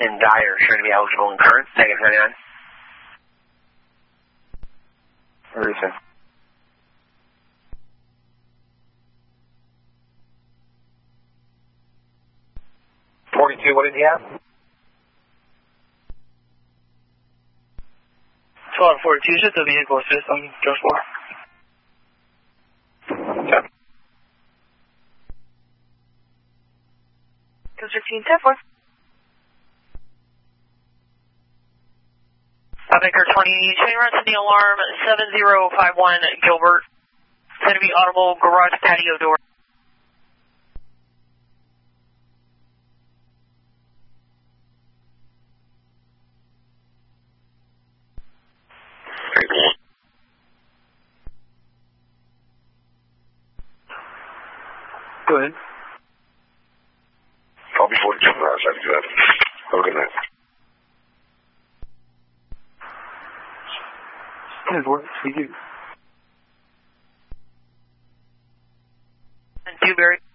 in Dyer, sure to be eligible in current, negative 99. Where is it? 42, what did he have? 1242, just the vehicle system, just 4. Okay. 215, 10-4. Baker 20, train runs to the alarm 7051 Gilbert. It's going to be audible garage patio door. Go ahead. I'll be 42 miles after that. Have a good night. 10-4, we do. And Dewberry.